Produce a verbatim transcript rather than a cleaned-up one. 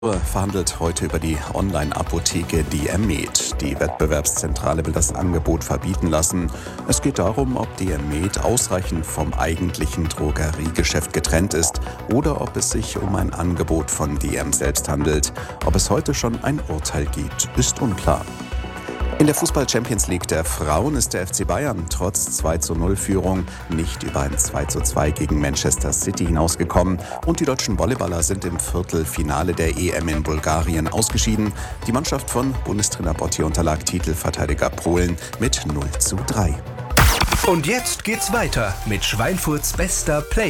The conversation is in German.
Verhandelt heute über die Online-Apotheke DiemMed. Die Wettbewerbszentrale will das Angebot verbieten lassen. Es geht darum, ob DiemMed ausreichend vom eigentlichen Drogeriegeschäft getrennt ist oder ob es sich um ein Angebot von Diem selbst handelt. Ob es heute schon ein Urteil gibt, ist unklar. In der Fußball-Champions League der Frauen ist der F C Bayern trotz zwei zu null Führung nicht über ein zwei zu zwei gegen Manchester City hinausgekommen. Und die deutschen Volleyballer sind im Viertelfinale der E M in Bulgarien ausgeschieden. Die Mannschaft von Bundestrainer Botti unterlag Titelverteidiger Polen mit null zu drei. Und jetzt geht's weiter mit Schweinfurts bester Playlist.